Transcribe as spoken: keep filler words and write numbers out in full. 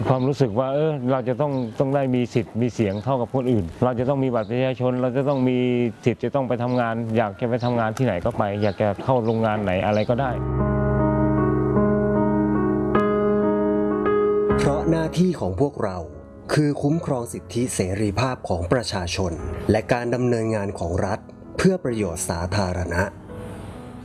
ความรู้สึกว่าเออเราจะต้องต้องได้มีสิทธิ์มีเสียงเท่ากับคนอื่นเราจะต้องมีบัตรประชาชนเราจะต้องมีสิทธิ์จะต้องไปทำงานอยากจะไปทำงานที่ไหนก็ไปอยากจะเข้าโรงงานไหนอะไรก็ได้เพราะหน้าที่ของพวกเราคือคุ้มครองสิทธิเสรีภาพของประชาชนและการดำเนินงานของรัฐเพื่อประโยชน์สาธารณะ